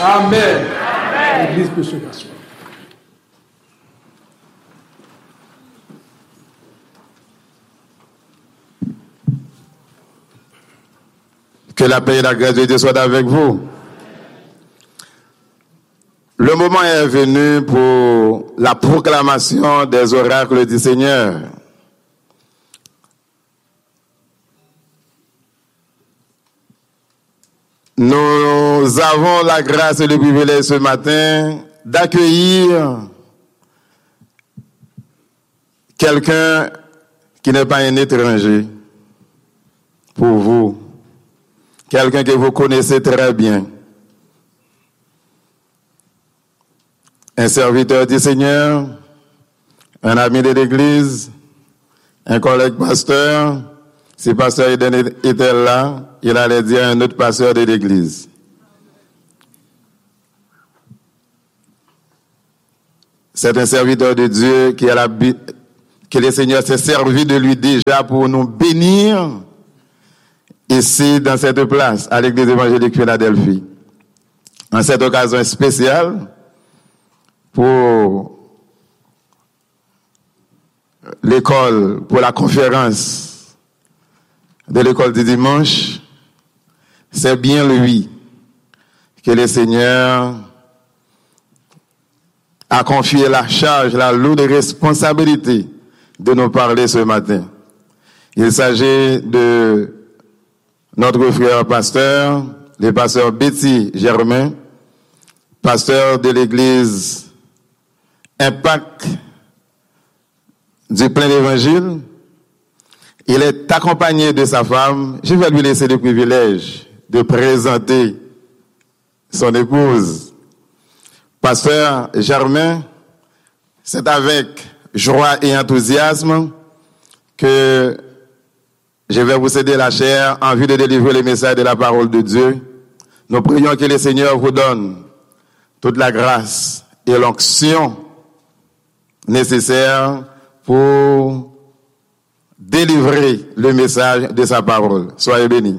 Amen. L'église peut se rasseoir. Que la paix et la grâce de Dieu soient avec vous. Le moment est venu pour la proclamation des oracles du Seigneur. Nous avons la grâce et le privilège ce matin d'accueillir quelqu'un qui n'est pas un étranger pour vous. Quelqu'un que vous connaissez très bien. Un serviteur du Seigneur, un ami de l'Église, un collègue pasteur. Si pasteur Eden était là, il allait dire un autre pasteur de l'Église. C'est un serviteur de Dieu que le Seigneur s'est servi de lui déjà pour nous bénir ici dans cette place, à l'Église évangélique Philadelphie. En cette occasion spéciale, pour l'école, pour la conférence de l'école du dimanche, c'est bien lui que le Seigneur a confié la charge, la lourde responsabilité de nous parler ce matin. Il s'agit de notre frère pasteur, le pasteur Betty Germain, pasteur de l'église Impact du plein d'évangile. Il est accompagné de sa femme. Je vais lui laisser le privilège de présenter son épouse. Pasteur Germain, c'est avec joie et enthousiasme que je vais vous céder la chair en vue de délivrer le message de la parole de Dieu. Nous prions que le Seigneur vous donne toute la grâce et l'onction nécessaire pour délivrer le message de sa parole. Soyez bénis.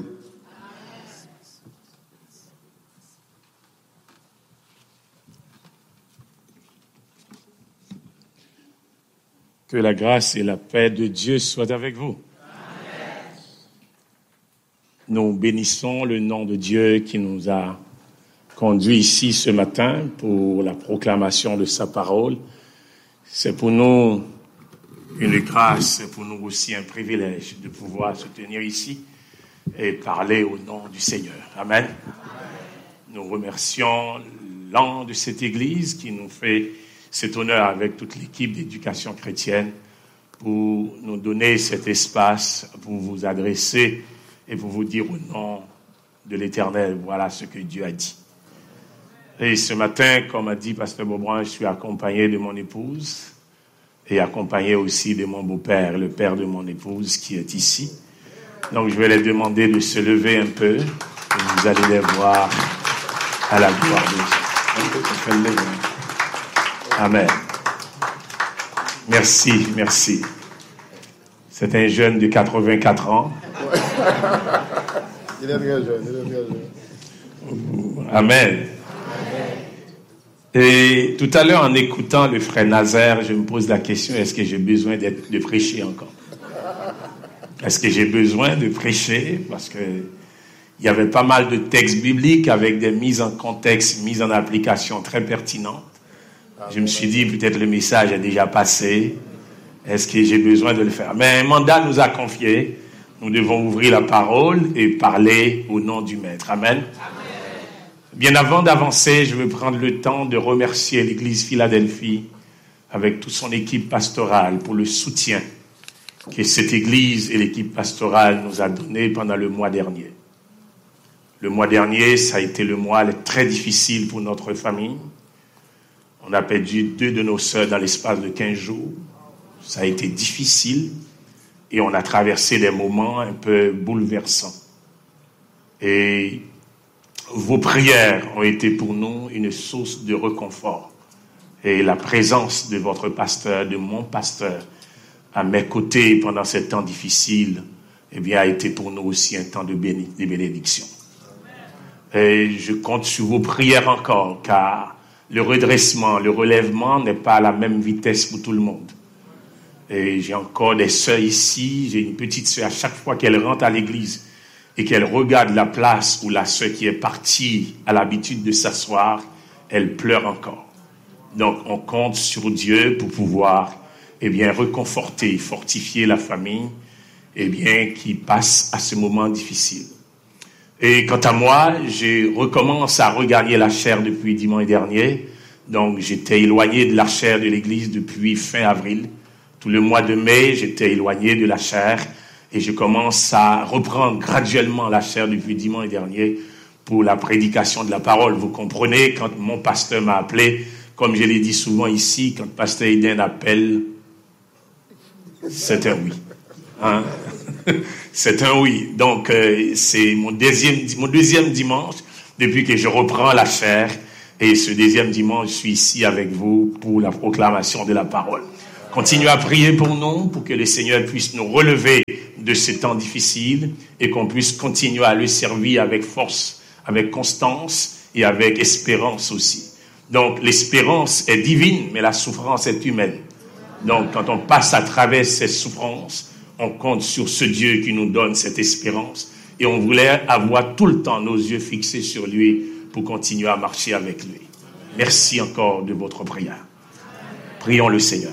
Que la grâce et la paix de Dieu soient avec vous. Amen. Nous bénissons le nom de Dieu qui nous a conduits ici ce matin pour la proclamation de sa parole. C'est pour nous une grâce, c'est pour nous aussi un privilège de pouvoir se tenir ici et parler au nom du Seigneur. Amen. Amen. Nous remercions l'an de cette Église qui nous fait cet honneur avec toute l'équipe d'éducation chrétienne pour nous donner cet espace pour vous adresser et pour vous dire au nom de l'Éternel, voilà ce que Dieu a dit. Et ce matin, comme a dit Pasteur Beaubrun, je suis accompagné de mon épouse et accompagné aussi de mon beau-père, le père de mon épouse qui est ici. Donc je vais les demander de se lever un peu et vous allez les voir à la gloire de Dieu. Amen. Merci, merci. C'est un jeune de 84 ans. Il est très jeune, Amen. Et tout à l'heure, en écoutant le frère Nazaire, je me pose la question, est-ce que j'ai besoin de prêcher encore? Est-ce que j'ai besoin de prêcher? Parce que il y avait pas mal de textes bibliques avec des mises en contexte, mises en application très pertinentes. Je me suis dit, peut-être le message est déjà passé. Est-ce que j'ai besoin de le faire? Mais un mandat nous a confié. Nous devons ouvrir la parole et parler au nom du Maître. Amen. Amen. Bien avant d'avancer, je veux prendre le temps de remercier l'Église Philadelphie avec toute son équipe pastorale pour le soutien que cette Église et l'équipe pastorale nous a donné pendant le mois dernier. Le mois dernier, ça a été le mois très difficile pour notre famille. On a perdu 2 de nos sœurs dans l'espace de 15 jours. Ça a été difficile et on a traversé des moments un peu bouleversants. Et vos prières ont été pour nous une source de réconfort. Et la présence de votre pasteur, de mon pasteur, à mes côtés pendant ces temps difficiles, eh bien, a été pour nous aussi un temps de bénédiction. Et je compte sur vos prières encore, car le redressement, le relèvement n'est pas à la même vitesse pour tout le monde. Et j'ai encore des sœurs ici, j'ai une petite sœur, à chaque fois qu'elle rentre à l'église et qu'elle regarde la place où la sœur qui est partie a l'habitude de s'asseoir, elle pleure encore. Donc on compte sur Dieu pour pouvoir reconforter, fortifier la famille, qui passe à ce moment difficile. Et quant à moi, je recommence à regagner la chaire depuis dimanche dernier. Donc j'étais éloigné de la chaire de l'église depuis fin avril. Tout le mois de mai, j'étais éloigné de la chaire et je commence à reprendre graduellement la chaire depuis dimanche dernier pour la prédication de la parole. Vous comprenez, quand mon pasteur m'a appelé, comme je l'ai dit souvent ici, quand pasteur Eden appelle, c'est un oui. Hein? C'est un oui. Donc, c'est mon deuxième dimanche depuis que je reprends la chaire. Et ce deuxième dimanche, je suis ici avec vous pour la proclamation de la parole. Continuez à prier pour nous, pour que le Seigneur puisse nous relever de ces temps difficiles et qu'on puisse continuer à le servir avec force, avec constance et avec espérance aussi. Donc, l'espérance est divine, mais la souffrance est humaine. Donc, quand on passe à travers ces souffrances, on compte sur ce Dieu qui nous donne cette espérance. Et on voulait avoir tout le temps nos yeux fixés sur lui pour continuer à marcher avec lui. Merci encore de votre prière. Prions le Seigneur.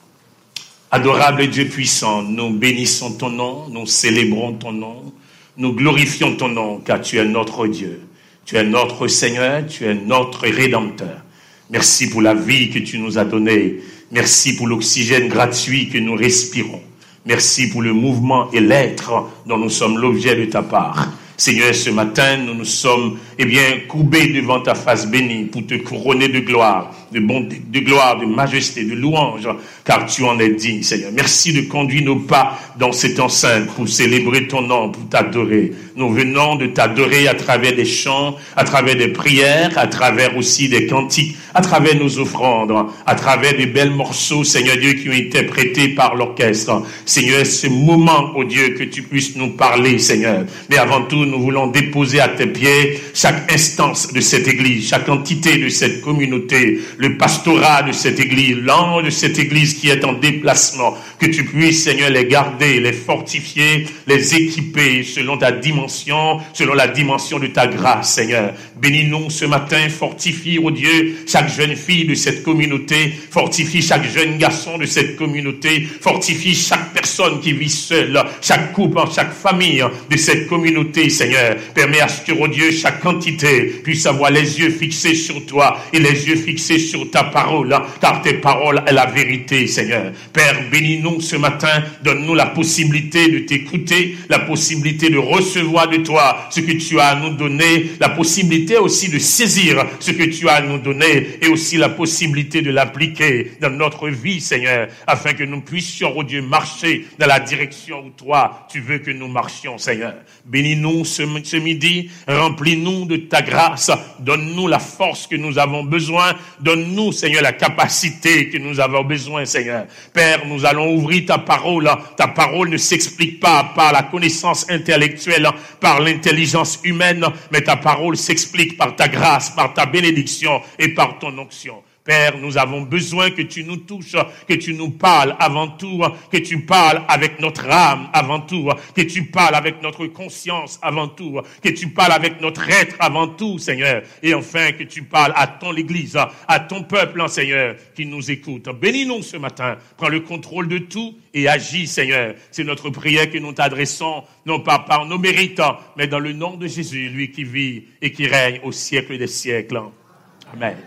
Adorable Dieu puissant, nous bénissons ton nom, nous célébrons ton nom, nous glorifions ton nom, car tu es notre Dieu. Tu es notre Seigneur, tu es notre Rédempteur. Merci pour la vie que tu nous as donnée. Merci pour l'oxygène gratuit que nous respirons. Merci pour le mouvement et l'être dont nous sommes l'objet de ta part. Seigneur, ce matin, nous nous sommes, courbés devant ta face bénie pour te couronner de gloire, de bonté, de gloire, de majesté, de louange, car tu en es digne, Seigneur. Merci de conduire nos pas dans cette enceinte pour célébrer ton nom, pour t'adorer. Nous venons de t'adorer à travers des chants, à travers des prières, à travers aussi des cantiques, à travers nos offrandes, à travers des belles morceaux, Seigneur Dieu, qui ont été prêtés par l'orchestre. Seigneur, ce moment, oh Dieu, que tu puisses nous parler, Seigneur. Mais avant tout, nous voulons déposer à tes pieds chaque instance de cette église, chaque entité de cette communauté, le pastorat de cette église, l'ange de cette église qui est en déplacement, que tu puisses, Seigneur, les garder, les fortifier, les équiper selon ta dimension, selon la dimension de ta grâce, Seigneur. Bénis-nous ce matin, fortifie, oh Dieu, chaque jeune fille de cette communauté, fortifie chaque jeune garçon de cette communauté, fortifie chaque personne qui vit seule, chaque couple, chaque famille de cette communauté, Seigneur. Permets à ce que, oh Dieu, chaque entité puisse avoir les yeux fixés sur toi et les yeux fixés sur ta parole, car tes paroles est la vérité, Seigneur. Père, bénis-nous ce matin, donne-nous la possibilité de t'écouter, la possibilité de recevoir de toi ce que tu as à nous donner, la possibilité aussi de saisir ce que tu as à nous donner et aussi la possibilité de l'appliquer dans notre vie, Seigneur, afin que nous puissions, oh Dieu, marcher dans la direction où toi, tu veux que nous marchions, Seigneur. Bénis-nous ce midi, remplis-nous de ta grâce, donne-nous la force que nous avons besoin, donne-nous, Seigneur, la capacité que nous avons besoin, Seigneur. Père, nous allons ouvrir ta parole ne s'explique pas par la connaissance intellectuelle, par l'intelligence humaine, mais ta parole s'explique par ta grâce, par ta bénédiction et par ton onction. Père, nous avons besoin que tu nous touches, que tu nous parles avant tout, que tu parles avec notre âme avant tout, que tu parles avec notre conscience avant tout, que tu parles avec notre être avant tout, Seigneur. Et enfin, que tu parles à ton Église, à ton peuple, Seigneur, qui nous écoute. Bénis-nous ce matin, prends le contrôle de tout et agis, Seigneur. C'est notre prière que nous t'adressons, non pas par nos mérites, mais dans le nom de Jésus, lui qui vit et qui règne au siècle des siècles. Amen.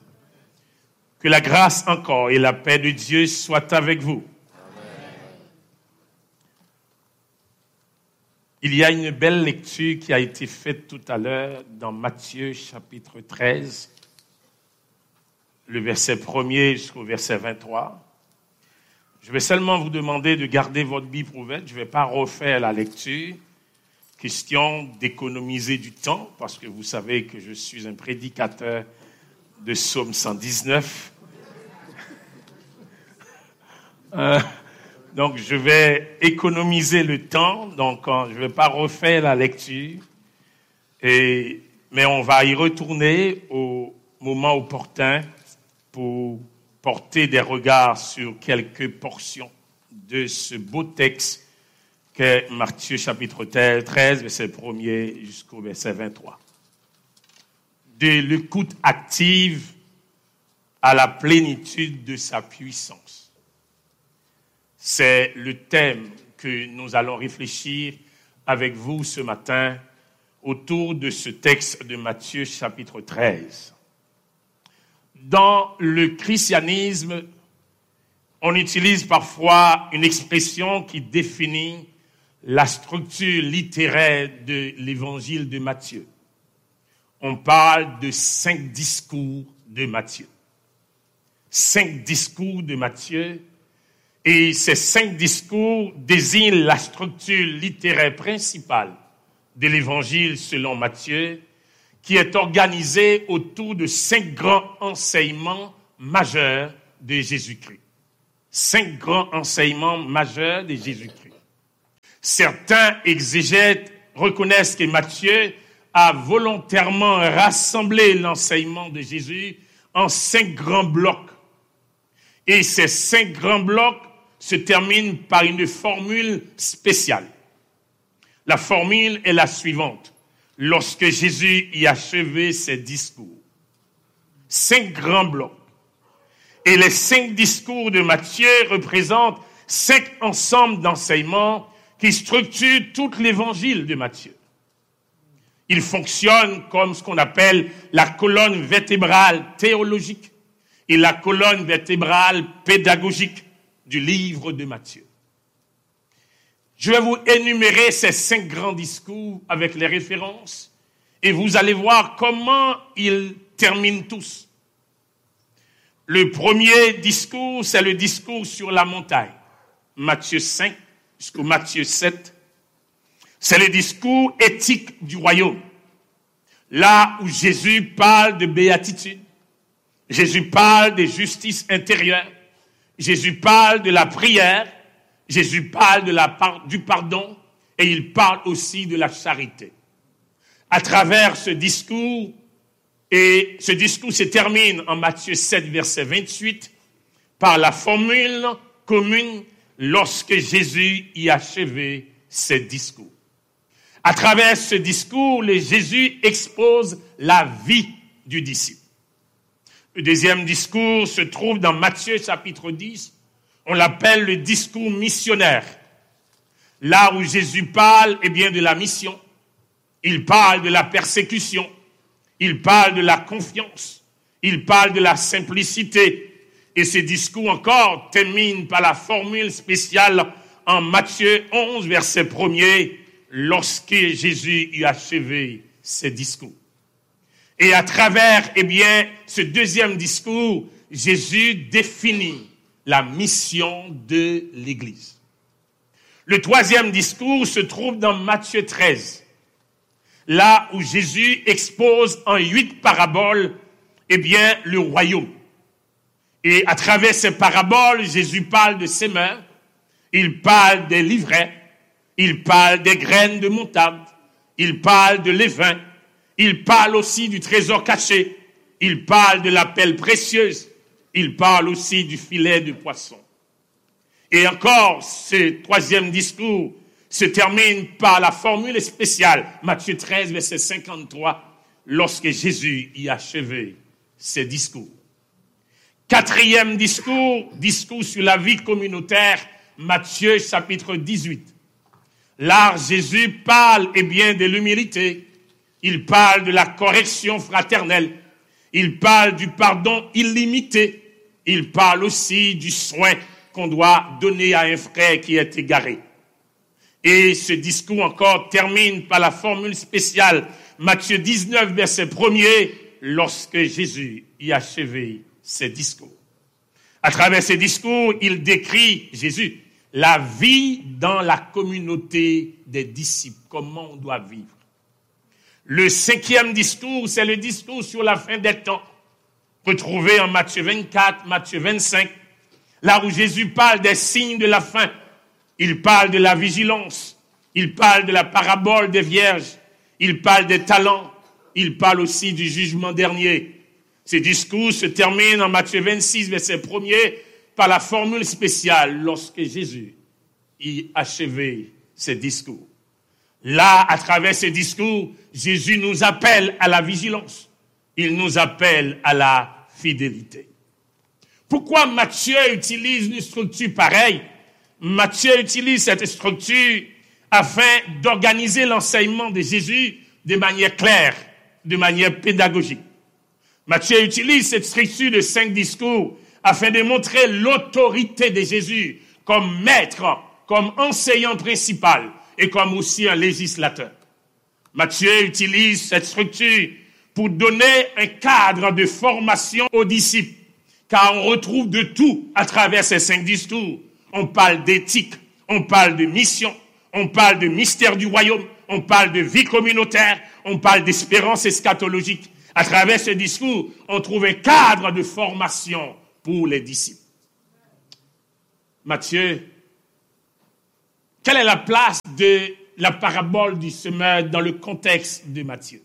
Que la grâce encore et la paix de Dieu soient avec vous. Amen. Il y a une belle lecture qui a été faite tout à l'heure dans Matthieu chapitre 13, le verset 1er jusqu'au verset 23. Je vais seulement vous demander de garder votre Bible ouverte. Je ne vais pas refaire la lecture. Question d'économiser du temps, parce que vous savez que je suis un prédicateur de Psaume 119. Donc, je vais économiser le temps. Donc, je ne vais pas refaire la lecture. Et mais on va y retourner au moment opportun pour porter des regards sur quelques portions de ce beau texte qu'est Matthieu chapitre 13, verset 1er jusqu'au verset 23. De l'écoute active à la plénitude de sa puissance. C'est le thème que nous allons réfléchir avec vous ce matin autour de ce texte de Matthieu chapitre 13. Dans le christianisme, on utilise parfois une expression qui définit la structure littéraire de l'évangile de Matthieu. On parle de 5 discours de Matthieu. 5 discours de Matthieu, et ces 5 discours désignent la structure littéraire principale de l'évangile selon Matthieu, qui est organisée autour de 5 grands enseignements majeurs de Jésus-Christ. 5 grands enseignements majeurs de Jésus-Christ. Certains exégètes reconnaissent que Matthieu a volontairement rassemblé l'enseignement de Jésus en 5 grands blocs. Et ces 5 grands blocs se terminent par une formule spéciale. La formule est la suivante. Lorsque Jésus y a achevé ses discours. 5 grands blocs. Et les 5 discours de Matthieu représentent 5 ensembles d'enseignements qui structurent tout l'évangile de Matthieu. Il fonctionne comme ce qu'on appelle la colonne vertébrale théologique et la colonne vertébrale pédagogique du livre de Matthieu. Je vais vous énumérer ces 5 grands discours avec les références et vous allez voir comment ils terminent tous. Le premier discours, c'est le discours sur la montagne. Matthieu 5 jusqu'au Matthieu 7. C'est le discours éthique du royaume. Là où Jésus parle de béatitude. Jésus parle de justice intérieure. Jésus parle de la prière. Jésus parle du pardon. Et il parle aussi de la charité. À travers ce discours, et ce discours se termine en Matthieu 7, verset 28, par la formule commune lorsque Jésus y a achevé ses discours. À travers ce discours, Jésus expose la vie du disciple. Le deuxième discours se trouve dans Matthieu chapitre 10. On l'appelle le discours missionnaire. Là où Jésus parle, de la mission. Il parle de la persécution. Il parle de la confiance. Il parle de la simplicité. Et ce discours encore termine par la formule spéciale en Matthieu 11, verset 1er, lorsque Jésus eut achevé ses discours. Et à travers, ce deuxième discours, Jésus définit la mission de l'Église. Le troisième discours se trouve dans Matthieu 13, là où Jésus expose en 8 paraboles, le royaume. Et à travers ces paraboles, Jésus parle de semeurs, il parle des livrets, il parle des graines de moutarde, il parle de levain, il parle aussi du trésor caché, il parle de la pelle précieuse, il parle aussi du filet de poisson. Et encore, ce troisième discours se termine par la formule spéciale, Matthieu 13, verset 53, lorsque Jésus y a achevé ses discours. Quatrième discours, discours sur la vie communautaire, Matthieu chapitre 18. Là, Jésus parle, de l'humilité. Il parle de la correction fraternelle. Il parle du pardon illimité. Il parle aussi du soin qu'on doit donner à un frère qui est égaré. Et ce discours encore termine par la formule spéciale, Matthieu 19, verset 1er, lorsque Jésus y a achevé ses discours. À travers ces discours, il décrit, Jésus, la vie dans la communauté des disciples, comment on doit vivre. Le 5e discours, c'est le discours sur la fin des temps, retrouvé en Matthieu 24, Matthieu 25, là où Jésus parle des signes de la fin. Il parle de la vigilance, il parle de la parabole des vierges, il parle des talents, il parle aussi du jugement dernier. Ce discours se termine en Matthieu 26, verset 1er, par la formule spéciale lorsque Jésus y achevait ses discours. Là, à travers ces discours, Jésus nous appelle à la vigilance. Il nous appelle à la fidélité. Pourquoi Matthieu utilise une structure pareille? Matthieu utilise cette structure afin d'organiser l'enseignement de Jésus de manière claire, de manière pédagogique. Matthieu utilise cette structure de 5 discours afin de montrer l'autorité de Jésus comme maître, comme enseignant principal et comme aussi un législateur. Matthieu utilise cette structure pour donner un cadre de formation aux disciples, car on retrouve de tout à travers ces 5 discours. On parle d'éthique, on parle de mission, on parle de mystère du royaume, on parle de vie communautaire, on parle d'espérance eschatologique. À travers ce discours, on trouve un cadre de formation pour les disciples. Matthieu, quelle est la place de la parabole du semeur dans le contexte de Matthieu?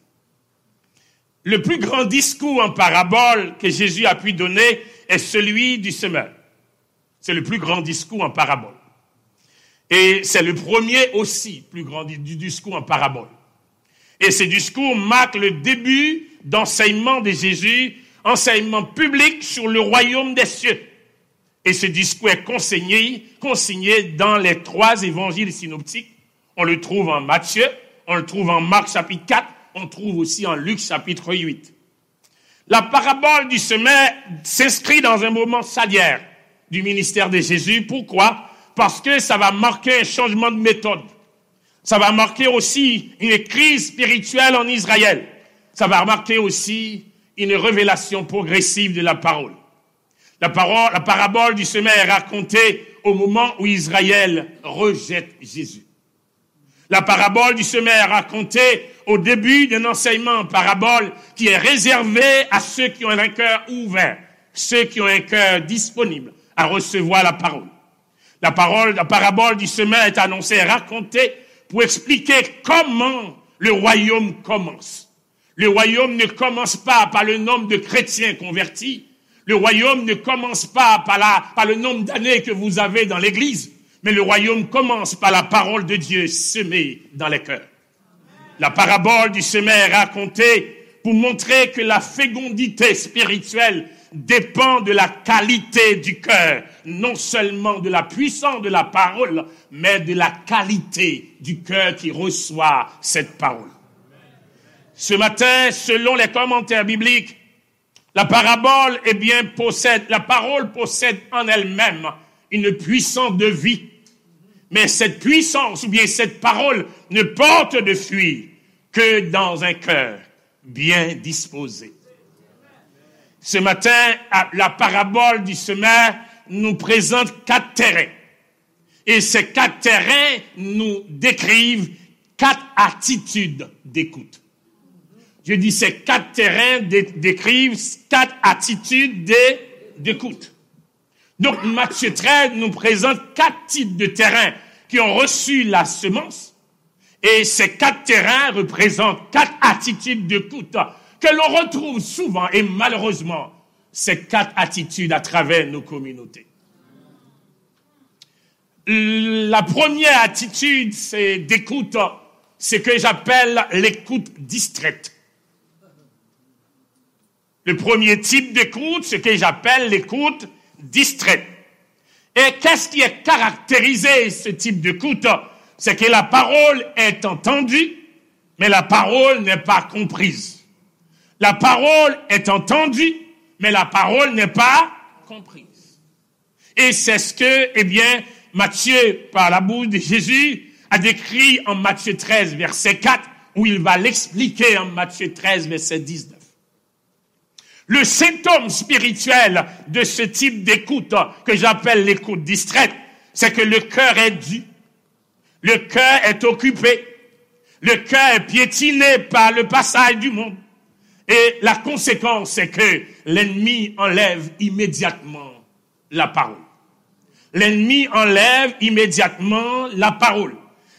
Le plus grand discours en parabole que Jésus a pu donner est celui du semeur. C'est le plus grand discours en parabole. Et c'est le premier aussi, plus grand du discours en parabole. Et ce discours marque le début d'enseignement de Jésus, enseignement public sur le royaume des cieux. Et ce discours est consigné dans les 3 évangiles synoptiques. On le trouve en Matthieu, on le trouve en Marc chapitre 4, on le trouve aussi en Luc chapitre 8. La parabole du semeur s'inscrit dans un moment salière du ministère de Jésus. Pourquoi? Parce que ça va marquer un changement de méthode. Ça va marquer aussi une crise spirituelle en Israël. Ça va marquer aussi une révélation progressive de la parole. La parabole du semeur est racontée au moment où Israël rejette Jésus. La parabole du semeur est racontée au début d'un enseignement en parabole qui est réservé à ceux qui ont un cœur ouvert, ceux qui ont un cœur disponible à recevoir la parole. La parabole du semeur est annoncée et racontée pour expliquer comment le royaume commence. Le royaume ne commence pas par le nombre de chrétiens convertis. Le royaume ne commence pas par le nombre d'années que vous avez dans l'église. Mais le royaume commence par la parole de Dieu semée dans les cœurs. La parabole du semeur est racontée pour montrer que la fécondité spirituelle dépend de la qualité du cœur, non seulement de la puissance de la parole, mais de la qualité du cœur qui reçoit cette parole. Ce matin, selon les commentaires bibliques, la parole possède en elle-même une puissance de vie. Mais cette puissance ou bien cette parole ne porte de fruit que dans un cœur bien disposé. Ce matin, la parabole du semeur nous présente 4 terrains. Et ces 4 terrains nous décrivent 4 attitudes d'écoute. Je dis ces 4 terrains décrivent 4 attitudes d'écoute. Donc Matthieu 13 nous présente 4 types de terrains qui ont reçu la semence. Et ces 4 terrains représentent 4 attitudes d'écoute que l'on retrouve souvent et malheureusement ces 4 attitudes à travers nos communautés. La première attitude d'écoute, c'est ce que j'appelle l'écoute distraite. Le premier type d'écoute, c'est ce que j'appelle l'écoute distraite. Et qu'est-ce qui est caractérisé ce type d'écoute? C'est que la parole est entendue, mais la parole n'est pas comprise. La parole est entendue, mais la parole n'est pas comprise. Et c'est ce que, Matthieu, par la bouche de Jésus, a décrit en Matthieu 13, verset 4, où il va l'expliquer en Matthieu 13, verset 19. Le symptôme spirituel de ce type d'écoute que j'appelle l'écoute distraite, c'est que le cœur est dû, le cœur est occupé, le cœur est piétiné par le passage du monde. Et la conséquence, c'est que l'ennemi enlève immédiatement la parole. L'ennemi enlève immédiatement la parole.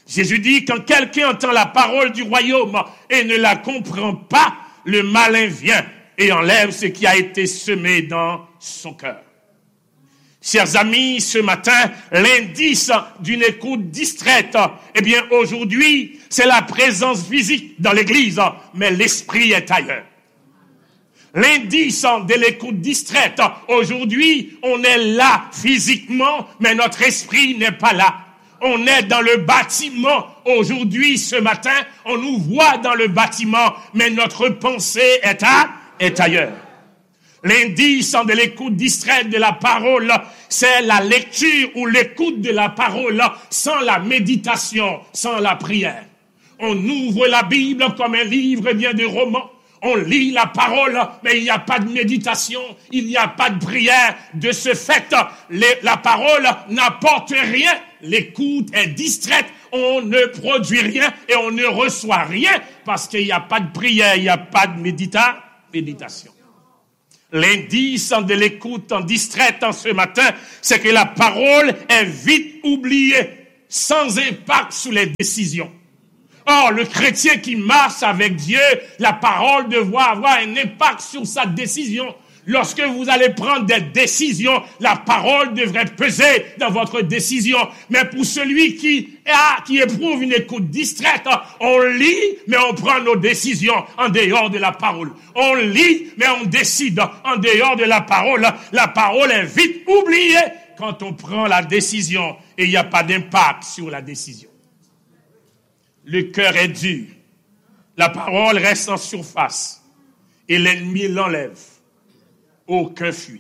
Jésus dit, quand quelqu'un entend la parole du royaume et ne la comprend pas, le malin vient et enlève ce qui a été semé dans son cœur. Chers amis, ce matin, l'indice d'une écoute distraite, eh bien, aujourd'hui, c'est la présence physique dans l'église, mais l'esprit est ailleurs. L'indice de l'écoute distraite, aujourd'hui, on est là physiquement, mais notre esprit n'est pas là. On est dans le bâtiment. Aujourd'hui, ce matin, on nous voit dans le bâtiment, mais notre pensée est ailleurs. L'indice de l'écoute distraite de la parole, c'est la lecture ou l'écoute de la parole sans la méditation, sans la prière. On ouvre la Bible comme un livre bien de romans. On lit la parole, mais il n'y a pas de méditation, il n'y a pas de prière. De ce fait, la parole n'apporte rien. L'écoute est distraite, on ne produit rien et on ne reçoit rien parce qu'il n'y a pas de prière, il n'y a pas de méditation. L'indice de l'écoute en distraite en ce matin, c'est que la parole est vite oubliée, sans impact sur les décisions. Or, le chrétien qui marche avec Dieu, la parole devra avoir un impact sur sa décision. Lorsque vous allez prendre des décisions, la parole devrait peser dans votre décision. Mais pour celui qui éprouve une écoute distraite, on lit, mais on prend nos décisions en dehors de la parole. On lit, mais on décide en dehors de la parole. La parole est vite oubliée quand on prend la décision et il n'y a pas d'impact sur la décision. Le cœur est dur. La parole reste en surface et l'ennemi l'enlève. Aucun fuit.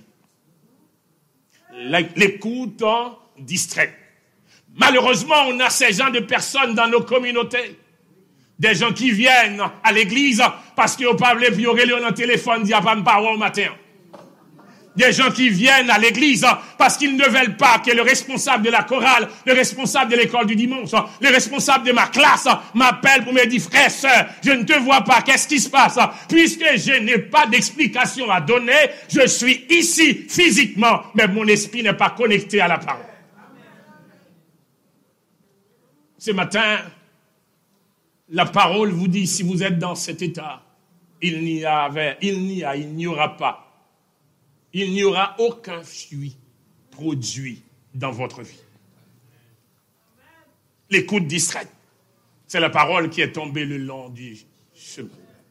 L'écoute distrait. Malheureusement, on a ces gens de personnes dans nos communautés. Des gens qui viennent à l'église parce qu'ils n'ont pas voulu puis aurélion dans le téléphone dire pas me parler au matin. Des gens qui viennent à l'église parce qu'ils ne veulent pas que le responsable de la chorale, le responsable de l'école du dimanche, le responsable de ma classe m'appelle pour me dire, frère, sœur, je ne te vois pas, qu'est-ce qui se passe? Puisque je n'ai pas d'explication à donner, je suis ici physiquement, mais mon esprit n'est pas connecté à la parole. Ce matin, la parole vous dit, si vous êtes dans cet état, il n'y aura aucun fruit produit dans votre vie. L'écoute distraite, c'est la parole qui est tombée le long du chemin.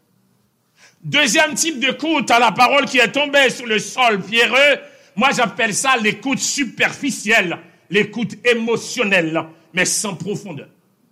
Deuxième type d'écoute à la parole qui est tombée sur le sol pierreux, moi j'appelle ça l'écoute superficielle, l'écoute émotionnelle, mais sans profondeur.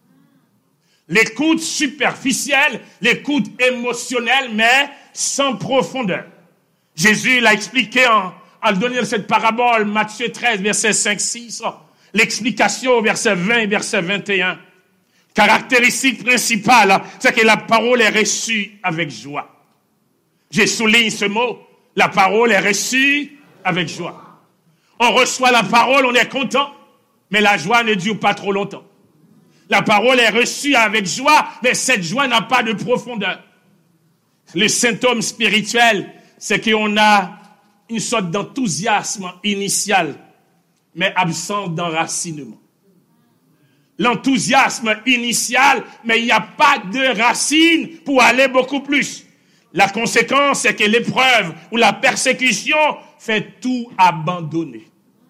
L'écoute superficielle, l'écoute émotionnelle, mais sans profondeur. Jésus l'a expliqué en donnant cette parabole, Matthieu 13, verset 5-6, l'explication au verset 20 et verset 21. Caractéristique principale, c'est que la parole est reçue avec joie. Je souligne ce mot, la parole est reçue avec joie. On reçoit la parole, on est content, mais la joie ne dure pas trop longtemps. La parole est reçue avec joie, mais cette joie n'a pas de profondeur. Le symptôme spirituel, c'est qu'on a une sorte d'enthousiasme initial, mais absent d'enracinement. L'enthousiasme initial, mais il n'y a pas de racine pour aller beaucoup plus. La conséquence, c'est que l'épreuve ou la persécution fait tout abandonner.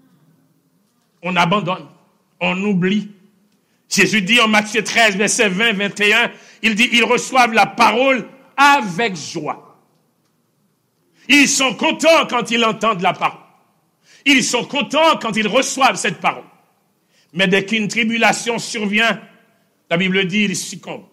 On abandonne, on oublie. Jésus dit en Matthieu 13, verset 20-21, il dit, ils reçoivent la parole avec joie. Ils sont contents quand ils entendent la parole. Ils sont contents quand ils reçoivent cette parole. Mais dès qu'une tribulation survient, la Bible dit, ils succombent.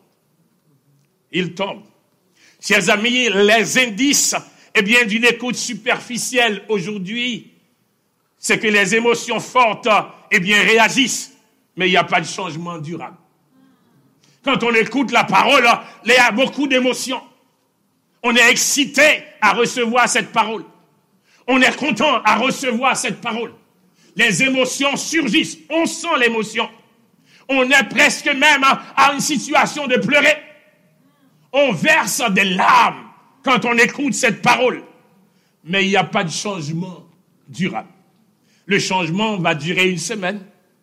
Ils tombent. Chers amis, les indices, d'une écoute superficielle aujourd'hui, c'est que les émotions fortes, réagissent, mais il n'y a pas de changement durable. Quand on écoute la parole, il y a beaucoup d'émotions. On est excité à recevoir cette parole. On est content à recevoir cette parole. Les émotions surgissent. On sent l'émotion. On est presque même à une situation de pleurer. On verse des larmes quand on écoute cette parole. Mais il n'y a pas de changement durable. Le changement va durer une semaine.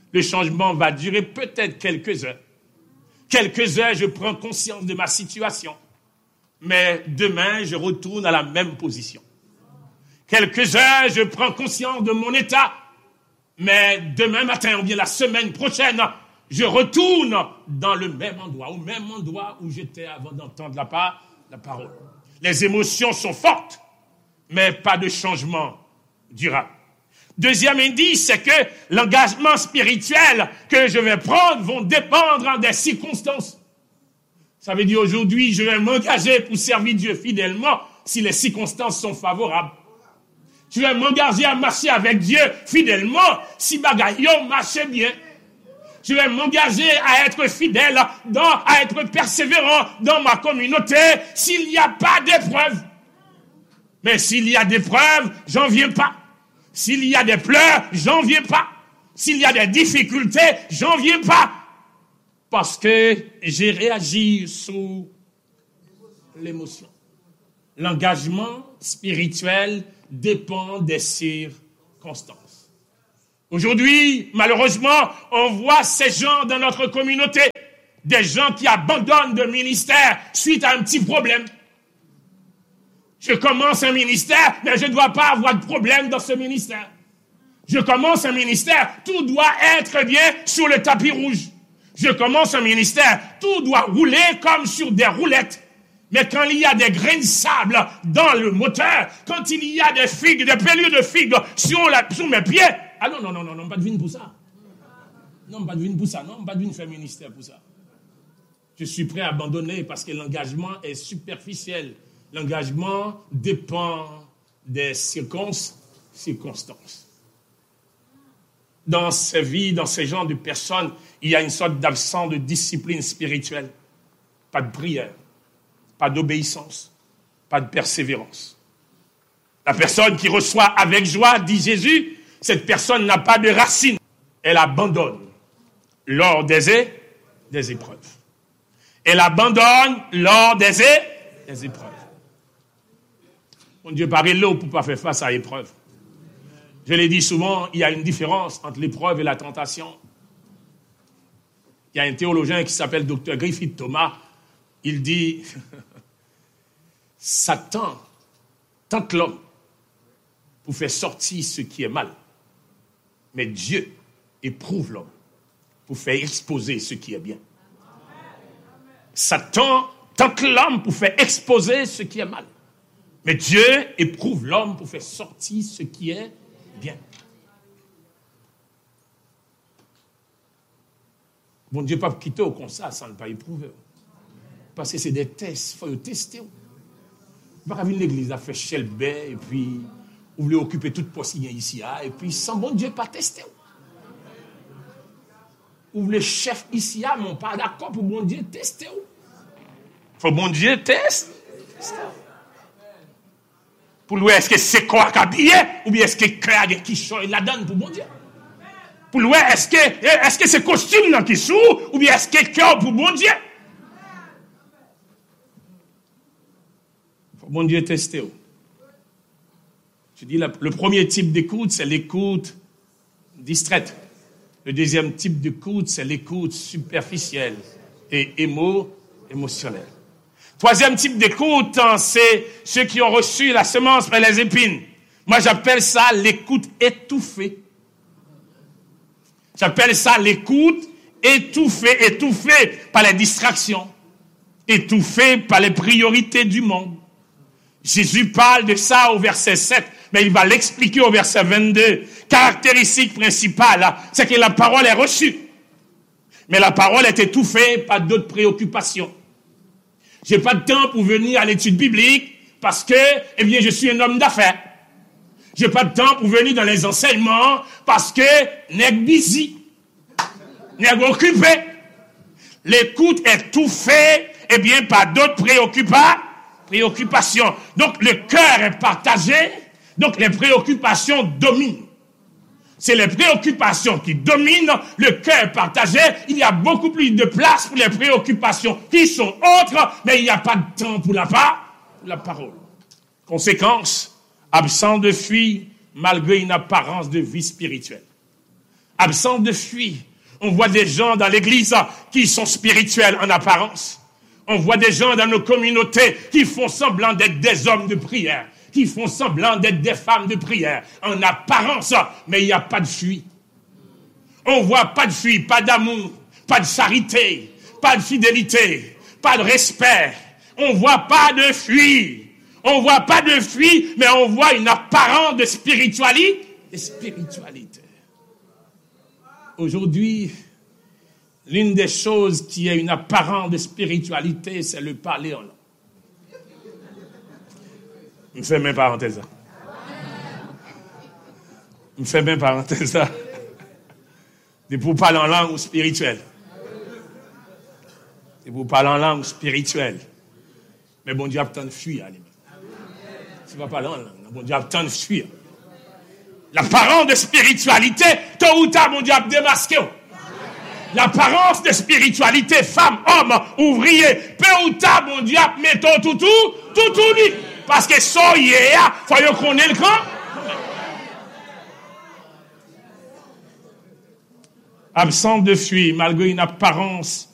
Le changement va durer peut-être quelques heures. Quelques heures, je prends conscience de ma situation. Mais demain, je retourne à la même position. Quelques heures, je prends conscience de mon état. Mais demain matin, ou bien la semaine prochaine, je retourne dans le même endroit, au même endroit où j'étais avant d'entendre la parole. Les émotions sont fortes, mais pas de changement durable. Deuxième indice, c'est que l'engagement spirituel que je vais prendre vont dépendre des circonstances. Ça veut dire aujourd'hui, je vais m'engager pour servir Dieu fidèlement si les circonstances sont favorables. Je vais m'engager à marcher avec Dieu fidèlement si bagaille marche bien. Je vais m'engager à être fidèle, à être persévérant dans ma communauté s'il n'y a pas d'épreuve. Mais s'il y a des preuves, j'en viens pas. S'il y a des pleurs, j'en viens pas. S'il y a des difficultés, j'en viens pas. Parce que j'ai réagi sous l'émotion. L'engagement spirituel dépend des circonstances. Aujourd'hui, malheureusement, on voit ces gens dans notre communauté, des gens qui abandonnent le ministère suite à un petit problème. Je commence un ministère, mais je ne dois pas avoir de problème dans ce ministère. Je commence un ministère, tout doit être bien sur le tapis rouge. Je commence un ministère, tout doit rouler comme sur des roulettes. Mais quand il y a des grains de sable dans le moteur, quand il y a des figues, des pelures de figues sur mes pieds, ah non, pas de vine pour ça. Non, pas de vine pour ça, non, pas de vine faire ministère pour ça. Je suis prêt à abandonner parce que l'engagement est superficiel. L'engagement dépend des circonstances. Dans ces vies, dans ces genres de personnes, il y a une sorte d'absence de discipline spirituelle. Pas de prière, pas d'obéissance, pas de persévérance. La personne qui reçoit avec joie, dit Jésus, cette personne n'a pas de racines. Elle abandonne lors des épreuves. Elle abandonne lors des épreuves. Mon Dieu, paraît l'eau pour ne pas faire face à l'épreuve. Je l'ai dit souvent, il y a une différence entre l'épreuve et la tentation. Il y a un théologien qui s'appelle Dr. Griffith Thomas. Il dit, Satan tente l'homme pour faire sortir ce qui est mal. Mais Dieu éprouve l'homme pour faire exposer ce qui est bien. Satan tente l'homme pour faire exposer ce qui est mal. Mais Dieu éprouve l'homme pour faire sortir ce qui est bien. Bon Dieu, pas quitter au comme ça, sans ne pas éprouver. Parce que c'est des tests, il faut les tester. Vous ne pouvez pas venir l'église à faire chelbé, et puis vous voulez occuper toute possible ici, et puis sans bon Dieu, pas tester. Vous voulez chef ici, mais on pas d'accord pour bon Dieu tester. Il faut bon Dieu tester. Pour lui, est-ce que c'est quoi qui a bien, ou bien est-ce que cœur qui choisit la donne pour bon Dieu? Pour lui, est-ce que c'est costume là qui s'ouvre, ou bien est-ce que cœur pour bon Dieu? Faut bon Dieu tester. Je dis, le premier type d'écoute, c'est l'écoute distraite. Le deuxième type d'écoute, c'est l'écoute superficielle et émotionnelle. Troisième type d'écoute, c'est ceux qui ont reçu la semence par les épines. Moi, j'appelle ça l'écoute étouffée. J'appelle ça l'écoute étouffée par les distractions, étouffée par les priorités du monde. Jésus parle de ça au verset 7, mais il va l'expliquer au verset 22. Caractéristique principale, c'est que la parole est reçue, mais la parole est étouffée par d'autres préoccupations. J'ai pas de temps pour venir à l'étude biblique parce que, je suis un homme d'affaires. J'ai pas de temps pour venir dans les enseignements parce que, n'est busy, n'est occupé. L'écoute est étouffée, par d'autres préoccupations. Donc, le cœur est partagé, donc les préoccupations dominent. C'est les préoccupations qui dominent, le cœur partagé. Il y a beaucoup plus de place pour les préoccupations qui sont autres, mais il n'y a pas de temps pour la parole. Conséquence, absent de fuite malgré une apparence de vie spirituelle. absente de fuite. On voit des gens dans l'église qui sont spirituels en apparence. On voit des gens dans nos communautés qui font semblant d'être des hommes de prière, qui font semblant d'être des femmes de prière, en apparence, mais il n'y a pas de fuite. On voit pas de fuite, pas d'amour, pas de charité, pas de fidélité, pas de respect. On voit pas de fuite. On voit pas de fuite, mais on voit une apparence de spiritualité. Aujourd'hui, l'une des choses qui est une apparence de spiritualité, c'est le parler en langue. Je fais mes parenthèses. C'est pour parler en langue spirituelle. C'est pour parler en langue spirituelle. Mais bon Dieu a tant de fuir. Tu vas parler en langue. Bon Dieu a tant de fuir. L'apparence de spiritualité, tôt ou tard, bon Dieu a démasqué. L'apparence de spiritualité, femme, homme, ouvrier, peu ou tard, bon Dieu a mis tout dit. Parce que soyez, faut qu'on ait le camp. Absente de fuite, malgré une apparence